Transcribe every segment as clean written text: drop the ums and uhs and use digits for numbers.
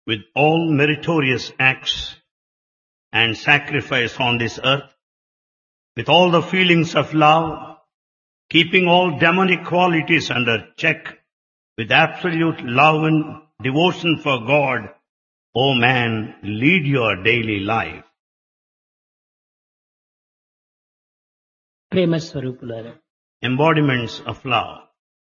with all meritorious acts and sacrifice on this earth, with all the feelings of love, keeping all demonic qualities under check, with absolute love and devotion for God, O man, lead your daily life. ప్రేమ స్వరూపులారా, Embodiments of love.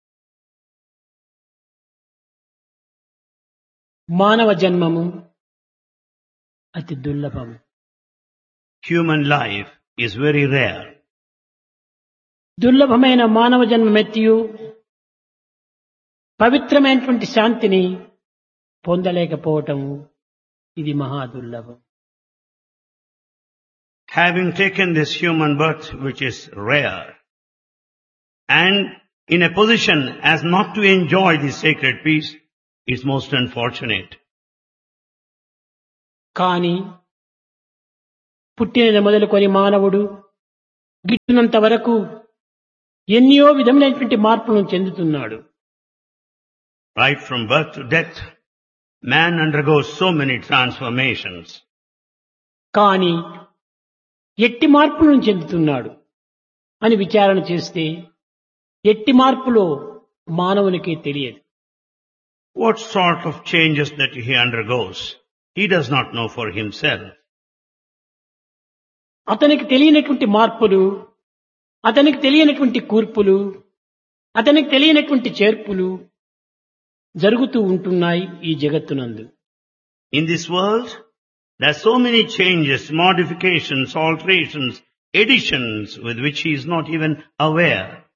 మానవ జన్మము అతి దుర్లభము. Human life is very rare. దుర్లభమైన మానవ జన్మమెత్తియు పవిత్రమైనటువంటి శాంతిని పొందలేకపోవటము ఇది మహా దుర్లభం. Having taken this human birth, which is rare, and in a position as not to enjoy this sacred peace, is most unfortunate. కానీ పుట్టిన మొదలుకొని మానవుడు గిట్టినంత వరకు ఎన్నో విధములైనటువంటి మార్పులను చెందుతున్నాడు. Right from birth to death, man undergoes so many transformations. కానీ ఎట్టి మార్పులను చెందుతున్నాడు అని విచారణ చేస్తే ఎట్టి మార్పులో మానవునికి తెలియదు. What sort of changes that he undergoes, he does not know for himself. అతనికి తెలియనటువంటి మార్పులు, అతనికి తెలియనటువంటి కూర్పులు, అతనికి తెలియనటువంటి చేర్పులు జరుగుతూ ఉంటున్నాయి ఈ జగత్తునందు. In this world, there are so many changes, modifications, alterations, additions with which he is not even aware.